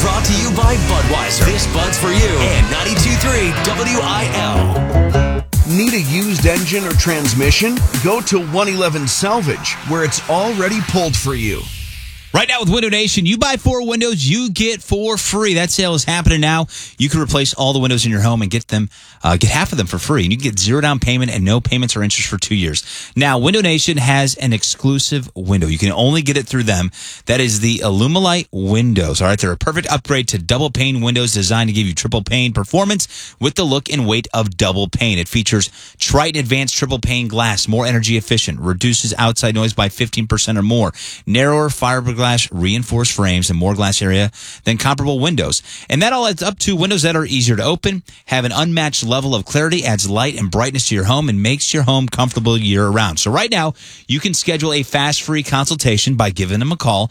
Brought to you by Budweiser. This Bud's for you. And 92.3 WIL. Need a used engine or transmission? Go to 111 Salvage, where it's already pulled for you. Right now with Window Nation, you buy 4 windows, you get 4 free. That sale is happening now. You can replace all the windows in your home and get half of them for free. And you can get 0 down payment and no payments or interest for 2 years. Now, Window Nation has an exclusive window. You can only get it through them. That is the Illumilite windows. All right, they're a perfect upgrade to double pane windows designed to give you triple pane performance with the look and weight of double pane. It features Triton Advanced Triple Pane Glass, more energy efficient, reduces outside noise by 15% or more, narrower fiberglass reinforced frames and more glass area than comparable windows. And that all adds up to windows that are easier to open, have an unmatched level of clarity, adds light and brightness to your home, and makes your home comfortable year-round. So right now, you can schedule a fast free consultation by giving them a call,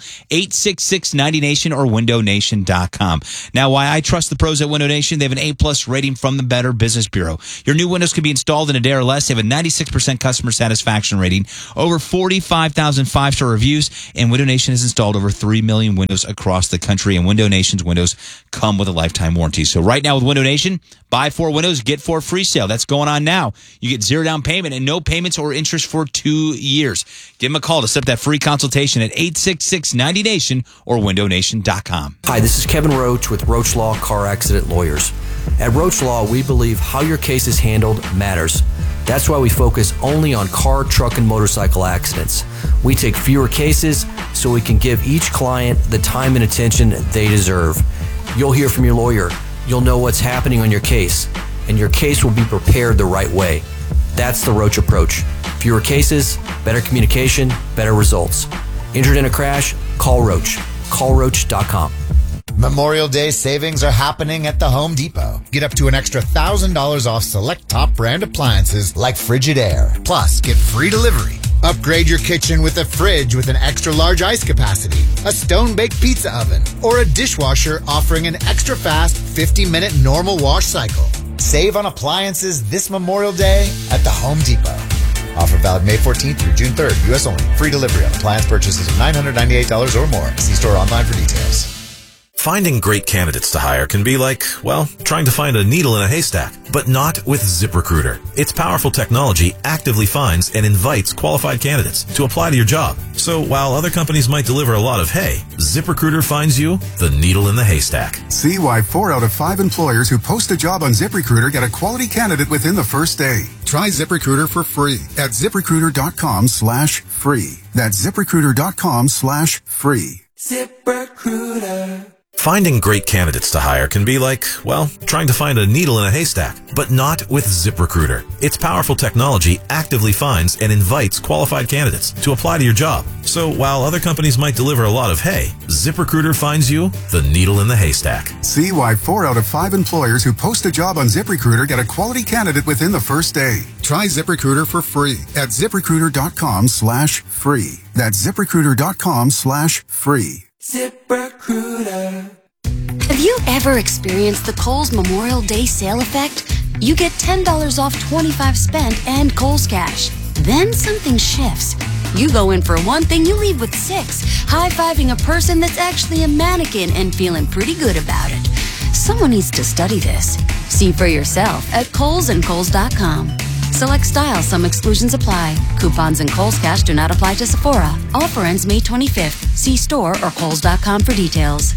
866-90Nation or windownation.com. Now, why I trust the pros at Window Nation, they have an A-plus rating from the Better Business Bureau. Your new windows can be installed in a day or less. They have a 96% customer satisfaction rating, over 45,000 5-star reviews, and Window Nation has installed over 3 million windows across the country, and Window Nation's windows come with a lifetime warranty. So right now with Window Nation, buy 4 windows, get 4 free sale. That's going on now. You get 0 down payment and no payments or interest for 2 years. Give them a call to set up that free consultation at 866-90Nation or windownation.com. Hi, this is Kevin Roach with Roach Law Car Accident Lawyers. At Roach Law, we believe how your case is handled matters. That's why we focus only on car, truck, and motorcycle accidents. We take fewer cases so we can give each client the time and attention they deserve. You'll hear from your lawyer. You'll know what's happening on your case, and your case will be prepared the right way. That's the Roach approach. Fewer cases, better communication, better results. Injured in a crash? Call Roach. CallRoach.com. Memorial Day savings are happening at the Home Depot. Get up to an extra $1,000 off select top brand appliances like Frigidaire. Plus, get free delivery. Upgrade your kitchen with a fridge with an extra large ice capacity, a stone-baked pizza oven, or a dishwasher offering an extra fast 50-minute normal wash cycle. Save on appliances this Memorial Day at the Home Depot. Offer valid May 14th through June 3rd. U.S. only. Free delivery on appliance purchases of $998 or more. See store online for details. Finding great candidates to hire can be like, well, trying to find a needle in a haystack, but not with ZipRecruiter. Its powerful technology actively finds and invites qualified candidates to apply to your job. So while other companies might deliver a lot of hay, ZipRecruiter finds you the needle in the haystack. See why 4 out of 5 employers who post a job on ZipRecruiter get a quality candidate within the first day. Try ZipRecruiter for free at ZipRecruiter.com/free. That's ZipRecruiter.com/free. ZipRecruiter. Finding great candidates to hire can be like, well, trying to find a needle in a haystack, but not with ZipRecruiter. Its powerful technology actively finds and invites qualified candidates to apply to your job. So while other companies might deliver a lot of hay, ZipRecruiter finds you the needle in the haystack. See why 4 out of 5 employers who post a job on ZipRecruiter get a quality candidate within the first day. Try ZipRecruiter for free at ZipRecruiter.com/free. That's ZipRecruiter.com/free. ZipRecruiter. Have you ever experienced the Kohl's Memorial Day sale effect? You get $10 off 25 spent and Kohl's Cash. Then something shifts. You go in for one thing, you leave with 6, high-fiving a person that's actually a mannequin and feeling pretty good about it. Someone needs to study this. See for yourself at Kohl's and Kohl's.com. Select styles, some exclusions apply. Coupons and Kohl's Cash do not apply to Sephora. Offer ends May 25th. See store or Kohl's.com for details.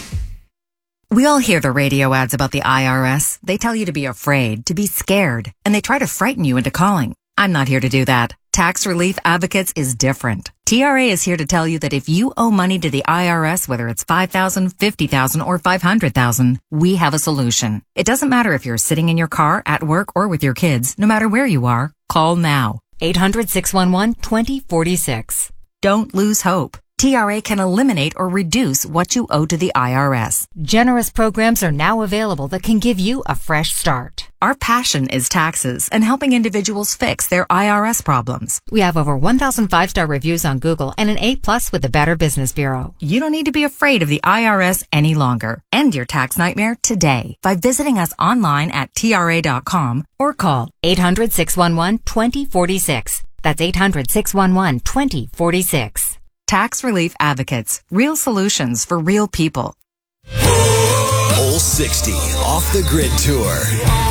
We all hear the radio ads about the IRS. They tell you to be afraid, to be scared, and they try to frighten you into calling. I'm not here to do that. Tax Relief Advocates is different. TRA is here to tell you that if you owe money to the IRS, whether it's $5,000, $50,000, or $500,000, we have a solution. It doesn't matter if you're sitting in your car, at work, or with your kids. No matter where you are, call now. 800-611-2046. Don't lose hope. TRA can eliminate or reduce what you owe to the IRS. Generous programs are now available that can give you a fresh start. Our passion is taxes and helping individuals fix their IRS problems. We have over 1,000 5-star reviews on Google and an A+ with the Better Business Bureau. You don't need to be afraid of the IRS any longer. End your tax nightmare today by visiting us online at TRA.com or call 800-611-2046. That's 800-611-2046. Tax Relief Advocates. Real solutions for real people. 360 Off the Grid Tour.